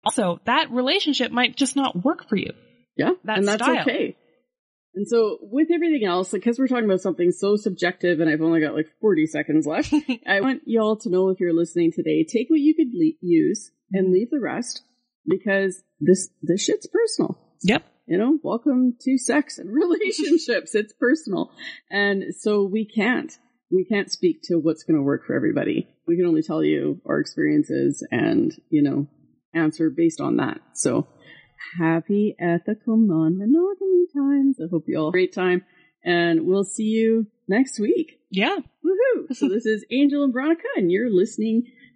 Also, that relationship might just not work for you. Yeah, That and that's style. okay. And so with everything else, because we're talking about something so subjective and I've only got like 40 seconds left, I want y'all to know, if you're listening today, take what you could use and leave the rest, because this shit's personal. Yep. You know, welcome to sex and relationships. It's personal. And so we can't speak to what's going to work for everybody. We can only tell you our experiences and, you know, answer based on that. So happy ethical non-monogamy times. I hope you all have a great time, and we'll see you next week. Yeah. Woohoo! So this is Angel and Veronica, and you're listening